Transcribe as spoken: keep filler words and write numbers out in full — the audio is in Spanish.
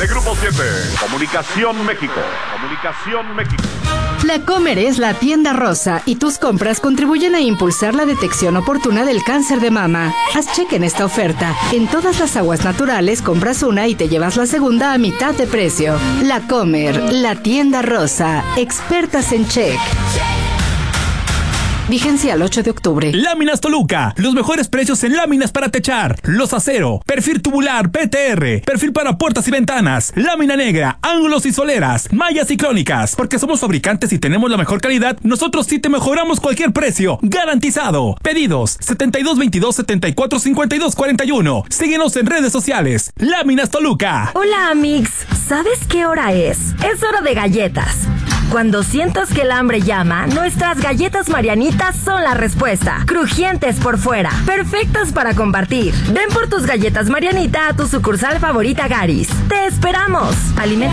de Grupo siete. Comunicación México. Comunicación México. La Comer es la tienda rosa y tus compras contribuyen a impulsar la detección oportuna del cáncer de mama. Haz cheque en esta oferta. En todas las aguas naturales compras una y te llevas la segunda a mitad de precio. La Comer, la tienda rosa. Expertas en check. Vigencia al ocho de octubre. Láminas Toluca. Los mejores precios en láminas para techar. Los acero, perfil tubular, P T R, perfil para puertas y ventanas, lámina negra, ángulos y soleras, mallas ciclónicas. Porque somos fabricantes y tenemos la mejor calidad, nosotros sí te mejoramos cualquier precio. Garantizado. Pedidos setenta y dos veintidós setenta y cuatro cincuenta y dos cuarenta y uno. Síguenos en redes sociales. Láminas Toluca. Hola, amigos. ¿Sabes qué hora es? Es hora de galletas. Cuando sientas que el hambre llama, nuestras galletas Marianitas son la respuesta. Crujientes por fuera, perfectas para compartir. Ven por tus galletas Marianita a tu sucursal favorita Garis. ¡Te esperamos! Alimenta